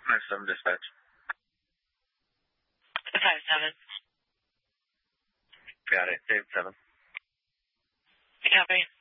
5-7 dispatch. 5-7. Got it. Dave 7. Copy.